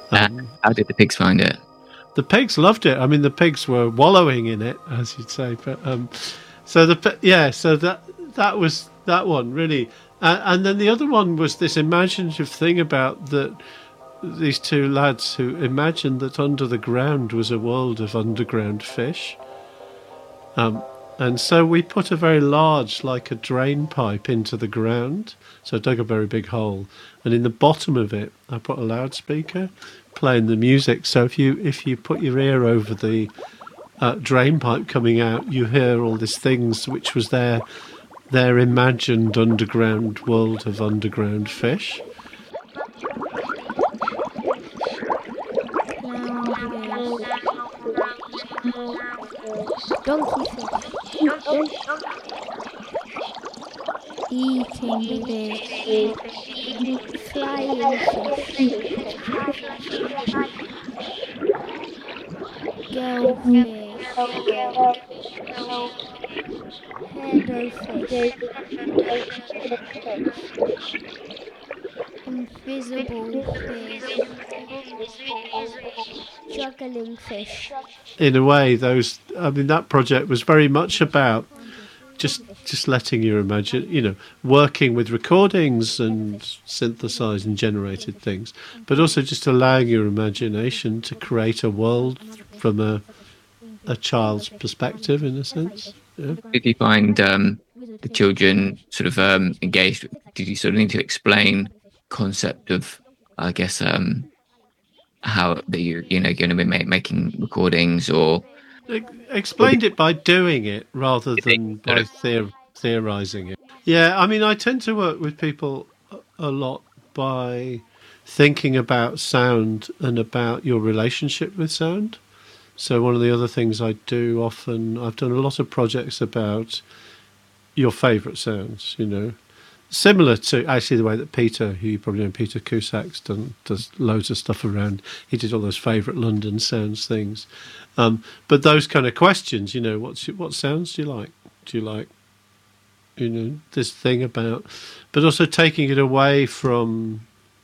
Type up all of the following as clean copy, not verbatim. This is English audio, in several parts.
How did the pigs find it? The pigs loved it. I mean, the pigs were wallowing in it, as you'd say. But so that was that one really, and then the other one was this imaginative thing about these two lads who imagined that under the ground was a world of underground fish. And so we put a very large, like a drain pipe, into the ground. So I dug a very big hole, and in the bottom of it, I put a loudspeaker playing the music. So if you put your ear over the drain pipe coming out, you hear all these things, which was their imagined underground world of underground fish. Donkey fish. Eating fish. Flying fish. Goldfish. Headfish. Invisible fish. Juggling fish. In a way, that project was very much about just letting you imagine, working with recordings and synthesized and generated things, but also just allowing your imagination to create a world from a child's perspective, in a sense. Yeah. Did you find the children sort of engaged? Did you sort of need to explain concept of, I guess, how that you're going to be making recordings, or explained it by doing it rather than by theorizing it? Yeah, I mean, I tend to work with people a lot by thinking about sound and about your relationship with sound. So one of the other things I do often, I've done a lot of projects about your favourite sounds, similar to actually the way that Peter, who you probably know, Peter Cusacks, does loads of stuff around. He did all those favourite London sounds things. But those kind of questions, what sounds do you like? Do you like, this thing about, but also taking it away from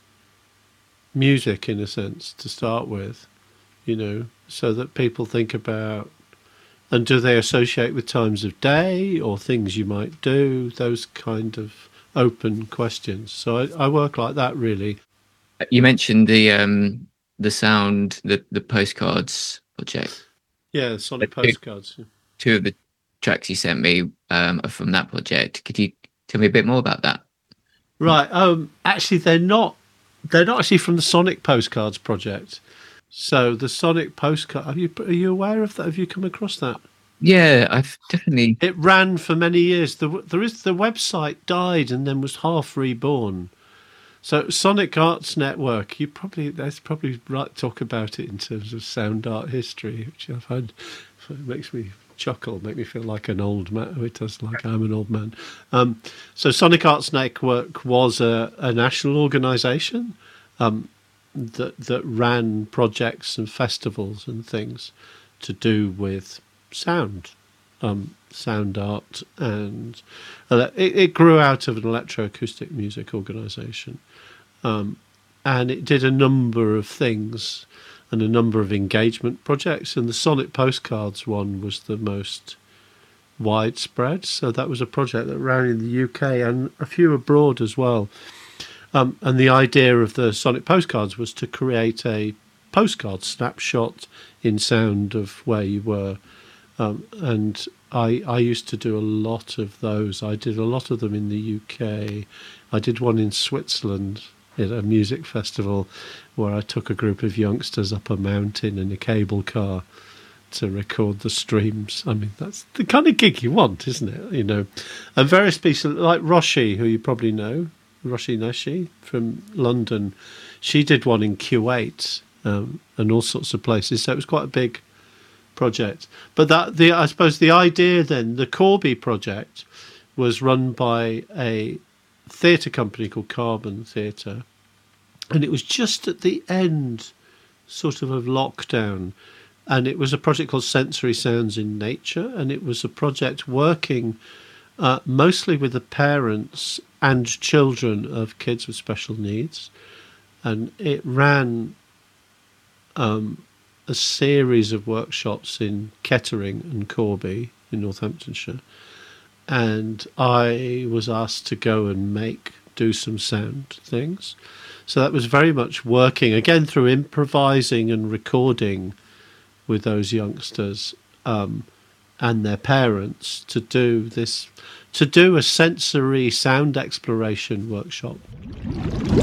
music in a sense to start with, so that people think about, and do they associate with times of day or things you might do, those kind of open questions. So I work like that, really. You mentioned the sound, the postcards project. Yeah, Sonic Postcards. Two of the tracks you sent me are from that project. Could you tell me a bit more about that? Right. Actually, they're not actually from the Sonic Postcards project. So the Sonic Postcard, are you aware of that? Have you come across that? Yeah, I've definitely. It ran for many years. The website died and then was half reborn. So Sonic Arts Network, that's probably right to talk about it in terms of sound art history, which I find makes me chuckle, make me feel like an old man. It does, like I'm an old man. So Sonic Arts Network was a national organisation that ran projects and festivals and things to do with sound art, and it grew out of an electroacoustic music organisation, and it did a number of things and a number of engagement projects, and the Sonic Postcards one was the most widespread. So that was a project that ran in the UK and a few abroad as well. And the idea of the Sonic Postcards was to create a postcard snapshot in sound of where you were. And I used to do a lot of those. I did a lot of them in the UK. I did one in Switzerland at a music festival where I took a group of youngsters up a mountain in a cable car to record the streams. I mean, that's the kind of gig you want, isn't it? And various pieces, like Roshi, who you probably know, Roshi Nashi from London, she did one in Kuwait and all sorts of places. So it was quite a big project. But I suppose the idea then, the Corby project, was run by a theatre company called Carbon Theatre, and it was just at the end sort of lockdown, and it was a project called Sensory Sounds in Nature, and it was a project working mostly with the parents and children of kids with special needs, and it ran a series of workshops in Kettering and Corby in Northamptonshire, and I was asked to go and do some sound things. So that was very much working again through improvising and recording with those youngsters and their parents to do a sensory sound exploration workshop.